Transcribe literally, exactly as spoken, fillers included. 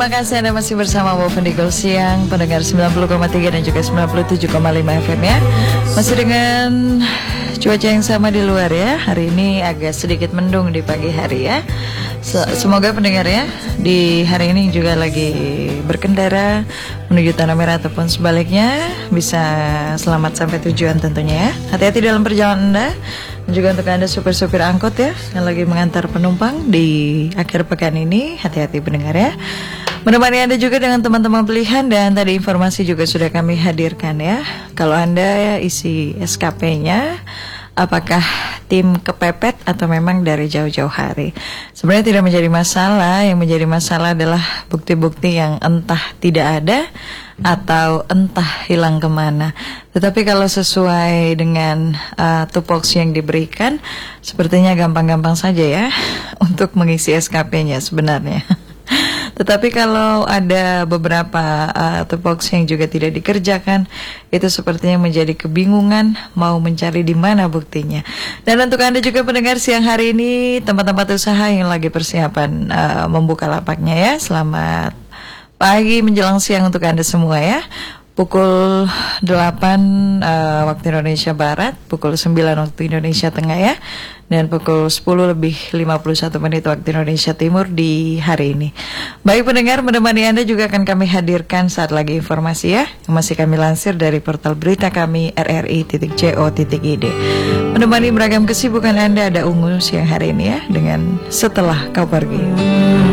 terima kasih Anda masih bersama Woven Eagle Siang, pendengar sembilan puluh koma tiga dan juga sembilan puluh tujuh koma lima F M ya. Masih dengan cuaca yang sama di luar ya. Hari ini agak sedikit mendung di pagi hari ya. Semoga pendengar ya di hari ini juga lagi berkendara menuju Tanah Merah ataupun sebaliknya bisa selamat sampai tujuan tentunya ya. Hati-hati dalam perjalanan Anda. Dan juga untuk Anda supir-supir angkot ya yang lagi mengantar penumpang di akhir pekan ini, hati-hati pendengar ya. Menemani Anda juga dengan teman-teman pilihan, dan tadi informasi juga sudah kami hadirkan ya. Kalau Anda isi S K P-nya, apakah tim kepepet atau memang dari jauh-jauh hari? Sebenarnya tidak menjadi masalah. Yang menjadi masalah adalah bukti-bukti yang entah tidak ada atau entah hilang kemana. Tetapi kalau sesuai dengan uh, tupoksi yang diberikan, sepertinya gampang-gampang saja ya untuk mengisi S K P-nya sebenarnya. Tetapi kalau ada beberapa uh, tupoksi yang juga tidak dikerjakan, itu sepertinya menjadi kebingungan mau mencari di mana buktinya. Dan untuk Anda juga pendengar siang hari ini, tempat-tempat usaha yang lagi persiapan uh, membuka lapaknya ya, selamat pagi menjelang siang untuk Anda semua ya. Pukul delapan uh, waktu Indonesia Barat, pukul sembilan waktu Indonesia Tengah ya, dan pukul sepuluh lebih lima puluh satu menit waktu Indonesia Timur di hari ini. Baik pendengar, menemani Anda juga akan kami hadirkan saat lagi informasi ya, yang masih kami lansir dari portal berita kami r r i titik co titik i d. Menemani beragam kesibukan Anda, ada Ungu siang hari ini ya, dengan Setelah Kau Pergi.